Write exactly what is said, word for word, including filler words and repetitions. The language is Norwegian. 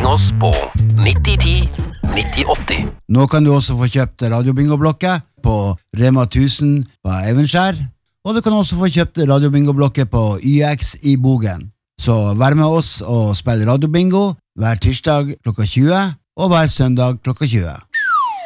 ring oss på nitti ti nitti åtti. Nå kan du også få kjøpt radiobingoblokket på Rema tusen på Evenskjær, og du kan også få kjøpt radiobingoblokket på Y X i Bogen. Så vær med oss og spill radiobingo hver tirsdag klokka tjue og hver søndag klokka tjue.